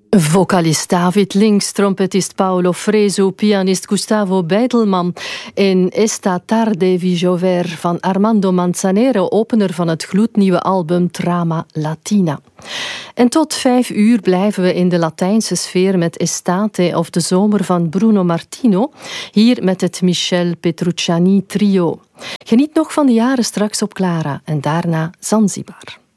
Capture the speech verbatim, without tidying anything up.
Vocalist David Links, trompetist Paolo Fresu, pianist Gustavo Beitelman en Esta tarde vi llover van Armando Manzanero, opener van het gloednieuwe album Trama Latina. En tot vijf uur blijven we in de Latijnse sfeer met Estate of de zomer van Bruno Martino, hier met het Michel Petrucciani trio. Geniet nog van de jaren straks op Clara en daarna Zanzibar.